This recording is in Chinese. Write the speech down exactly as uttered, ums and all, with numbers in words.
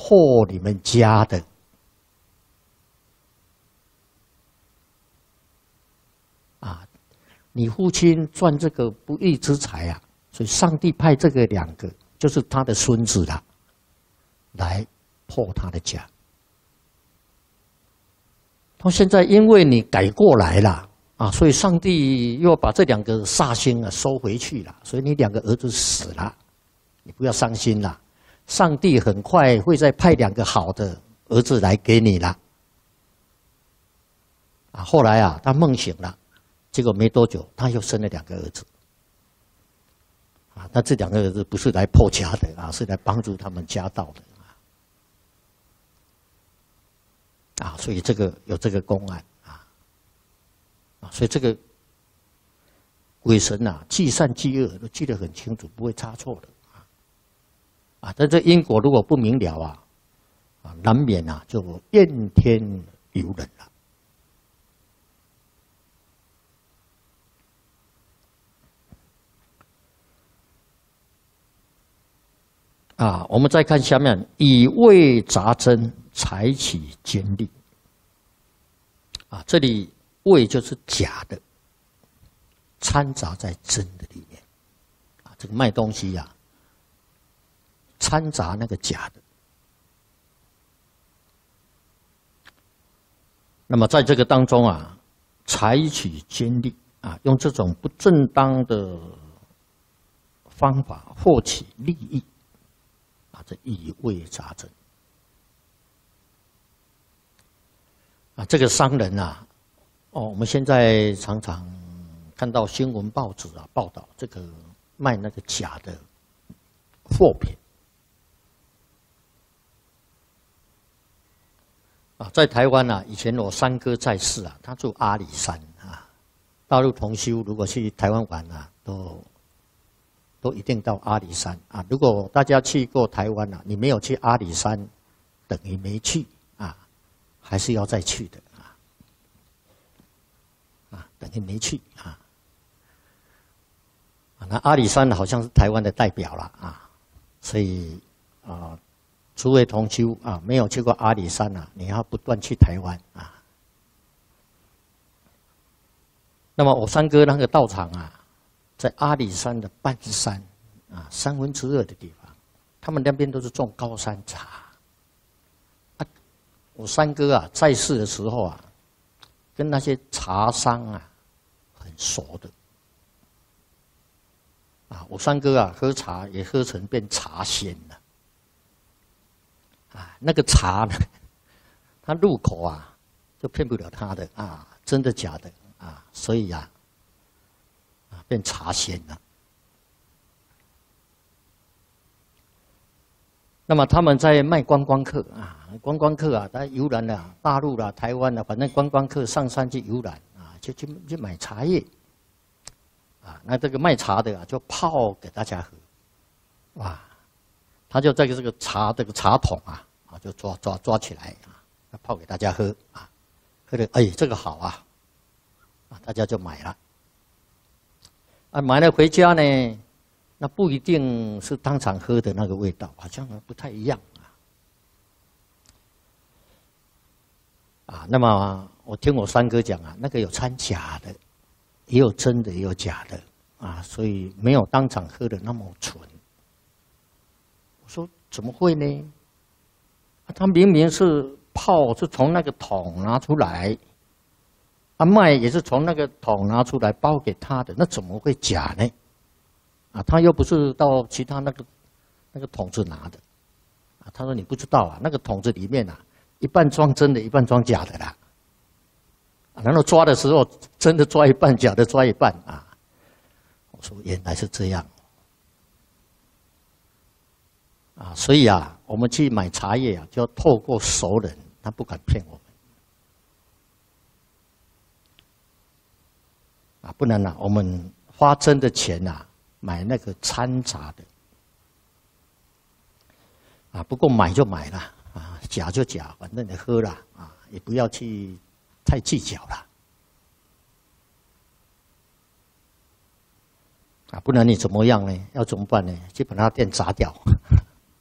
破你们家的。啊，你父亲赚这个不义之财啊，所以上帝派这个两个，就是他的孙子啦，来破他的家。他现在因为你改过来了啊，所以上帝又把这两个煞星啊收回去了，所以你两个儿子死了，你不要伤心了。上帝很快会再派两个好的儿子来给你了。啊，后来啊，他梦醒了，结果没多久，他又生了两个儿子。啊，那这两个儿子不是来破家的啊，是来帮助他们家道的啊。啊，所以这个有这个公案啊，啊，所以这个鬼神呐、啊，记善记恶都记得很清楚，不会差错的。啊，但这因果如果不明了啊，啊，难免啊就怨天尤人了。啊，我们再看下面，以味杂真，采取坚利。啊，这里味就是假的，掺杂在真的里面。啊，这个卖东西呀、啊。掺杂那个假的，那么在这个当中啊，采取奸利啊，用这种不正当的方法获取利益啊，这以味杂真啊，这个商人啊，哦，我们现在常常看到新闻报纸啊报道这个卖那个假的货品。啊，在台湾啊，以前我三哥在世啊，他住阿里山啊。大陆同修如果去台湾玩啊，都都一定到阿里山啊。如果大家去过台湾啊，你没有去阿里山，等于没去啊，还是要再去的啊。啊，等于没去啊。啊，那阿里山好像是台湾的代表了啊，所以啊。诸位同修啊，没有去过阿里山啊，你要不断去台湾啊。那么我三哥那个道场啊，在阿里山的半山啊，三分之二的地方，他们那边都是种高山茶。啊，我三哥啊在世的时候啊，跟那些茶商啊很熟的。啊，我三哥啊喝茶也喝成变茶仙了。啊，那个茶呢，他入口啊，就骗不了他的啊，真的假的啊，所以呀、啊，啊，变茶仙了。那么他们在卖观光客啊，观光客啊，他游览了大陆啦、台湾啦，反正观光客上山去游览啊，就去去买茶叶，啊，那这个卖茶的啊，就泡给大家喝，哇。他就在这个茶这个茶桶啊，啊就抓抓抓起来啊，泡给大家喝啊，喝的哎这个好啊，啊大家就买了，啊买了回家呢，那不一定是当场喝的那个味道，好像不太一样啊。啊，那么我听我三哥讲啊，那个有掺假的，也有真的，也有假的啊，所以没有当场喝的那么纯。说怎么会呢？他明明是泡，是从那个桶拿出来，啊卖也是从那个桶拿出来包给他的，那怎么会假呢？啊，他又不是到其他那个那个桶子拿的，啊，他说你不知道啊，那个桶子里面啊，一半装真的，一半装假的啦。啊，然后抓的时候真的抓一半，假的抓一半啊。我说原来是这样。啊，所以啊，我们去买茶叶啊，就要透过熟人，他不敢骗我们。啊，不然啊，我们花真的钱啊，买那个掺杂的。啊，不过买就买了，啊，假就假，反正你喝了啊，也不要去太计较了。啊，不然你怎么样呢？要怎么办呢？去把那店砸掉。